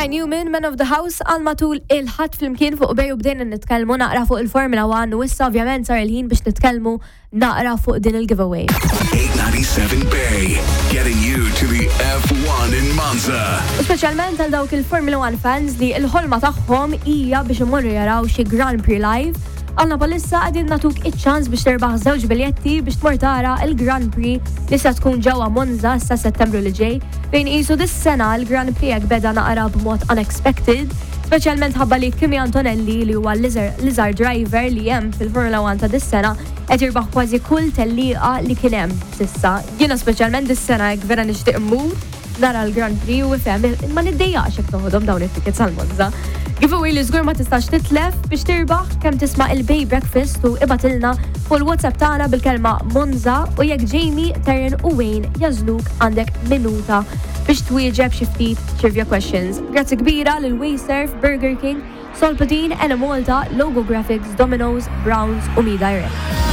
Ty Newman, Man of the House, għal-matul il-ħat fl-imkien fuq bej u bdejna nitkellmu naqra fuq il-Formula 1 u issa ovvjament sar il-ħin biex nitkellmu naqra fuq din il-giveaway. 897 Bay, getting you to the F1 in Monza. U speċjalment għal dawk il-Formula 1 fans li l-ħolma tagħhom hija biex imorru jaraw xi Grand Prix live. Għanna palissa għadin natuk iċ-ċans biex terbaħ żewġ biljetti biex tmur tara il-Grand Prix li sa tkun ġewwa Monza sa Settembru li ġej. Fejn qisu dis-sena il-Grand Prix jekk beda naqra b'mod unexpected, speċjalment ħabba li Kimi Antonelli li huwa l-iżgħar driver li hemm fil-Formula 1 ta' dis-sena qed jirbaħ kważi kull tellieqa li kien hemm s'issa. Jiena speċjalment dis-sena jekk vera nixtieq immur nara l-Grand Prix u ifhem ma niddejjaqx jekk toħodhom dawn it-tickets għal Monza. Giveaway li żgur ma tistax titlef biex tirbaħ kemm tisma' il-Bay Breakfast u ibatilna fuq il-WhatsApp tagħna bil-kelma Monza u jekk Jamie, Taryn u Wayne jażluk għandek minuta biex twieġeb xi ftit trivia questions. Grazzi kbira lil Waysurf, Burger King, Solpatin, Ena Malta, Logo Graphics, Domino's, Browns u Me Direct.